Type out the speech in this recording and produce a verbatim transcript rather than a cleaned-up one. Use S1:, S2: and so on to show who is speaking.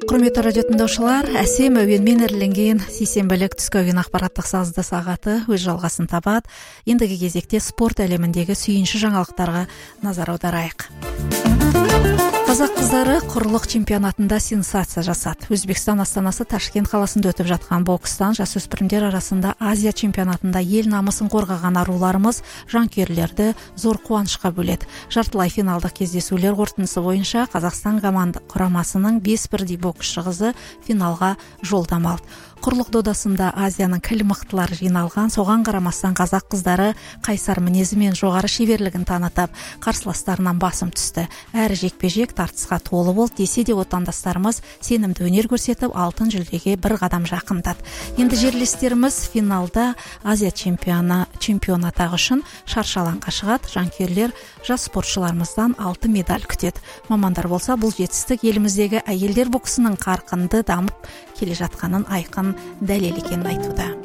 S1: Құрметті радио тыңдаушылар, әсем әуенмен әрленген сейсенбілік түскі әуен ақпараттық сазды сағаты өз жалғасын табады. Ендігі кезекте спорт әлеміндегі сүйінші жаңалықтарға назар аударайық. Қазақ қыздары құрлық чемпионатында сенсация жасады. Өзбекстан астанасы Ташкент қаласында өтіп жатқан бокстан жасөспірімдер арасында Азия чемпионатында ел намысын қорғаған аруларымыз жанкүйерлерді зор қуанышқа бөледі. Жартылай финалдық кездесулер қорытындысы бойынша Қазақстан команда құрамасының бес бірдей боксшы қызы финалға жолдама алды. Құрлық додасында Азияның кіл мықтылары жиналған, соған қарамастан қазақ қыздары қайсар мінезі мен жоғары шеберлігін танытып, қарсыластарынан басым түсті. Әрі жекпе-жек тартысқа толы болды, десе де отандастарымыз сенімді өнер көрсетіп, алтын жүлдеге бір қадам жақындады. Енді жерлестеріміз финалда Азия чемпионы чемпион атағы үшін шаршы алаңға шығады. Жанкүйерлер жас спортшыларымыздан алты медаль күтеді. Мамандар болса, бұл жетістік еліміздегі әйелдер боксының қарқынды дамып келе жатқанын айқын дәлел екенін айтуда.